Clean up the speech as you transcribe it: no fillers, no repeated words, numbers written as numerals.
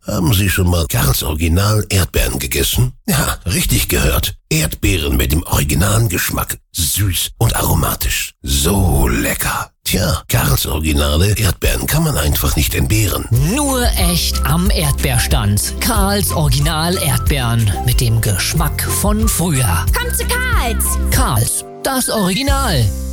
Haben Sie schon mal Karls Original Erdbeeren gegessen? Ja, richtig gehört. Erdbeeren mit dem originalen Geschmack. Süß und aromatisch. So lecker. Tja, Karls Originale Erdbeeren kann man einfach nicht entbehren. Nur echt am Erdbeerstand. Karls Original Erdbeeren mit dem Geschmack von früher. Kommt zu Karls! Karls, das Original.